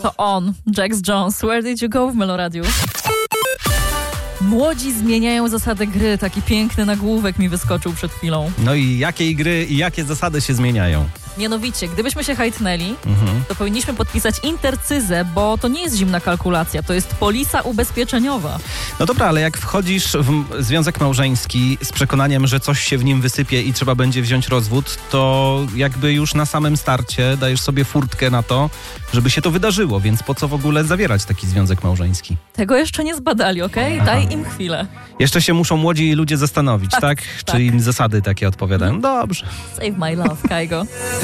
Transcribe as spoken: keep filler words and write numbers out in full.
To on, Jax Jones. Where did you go w Meloradiu? Młodzi zmieniają zasady gry. Taki piękny nagłówek mi wyskoczył przed chwilą. No i jakiej gry i jakie zasady się zmieniają? Mianowicie, gdybyśmy się hajtnęli, Mhm. to powinniśmy podpisać intercyzę, bo to nie jest zimna kalkulacja, to jest polisa ubezpieczeniowa. No dobra, ale jak wchodzisz w m- związek małżeński z przekonaniem, że coś się w nim wysypie i trzeba będzie wziąć rozwód, to jakby już na samym starcie dajesz sobie furtkę na to, żeby się to wydarzyło, więc po co w ogóle zawierać taki związek małżeński? Tego jeszcze nie zbadali, okej? Daj im chwilę. Jeszcze się muszą młodzi ludzie zastanowić, tak? Tak, Czy tak. im zasady takie odpowiadają? Dobrze. Save my love, Kaigo.